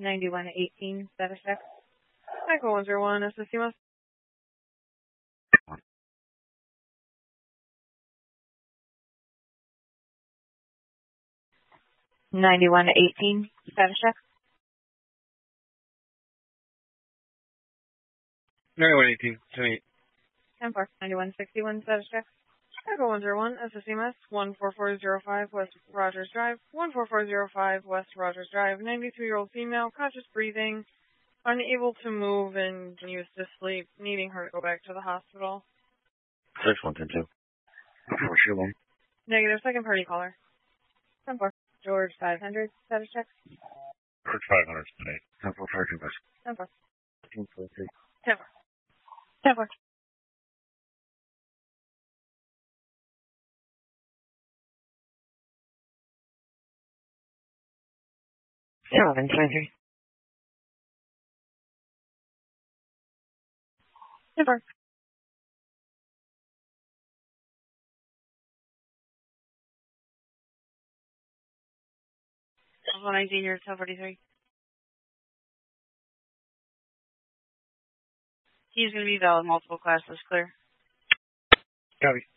9118, status check. Echo 101, assistimos. 9118, status check. 9118, 10-4, 9161, status check. Echo 101, assistimos. 14405 West Rogers Drive. 14405 West Rogers Drive. 93-year-old female, conscious breathing, unable to move and used to sleep, needing her to go back to the hospital. 6110. Negative, second party caller. 10-4. George 500, status check. George 500 today. 10-4, 10-4. 10-4. 10-4. 10-4. Sullivan 23. 10-4. 119 here, 1043. He's going to be valid multiple classes, clear. Copy.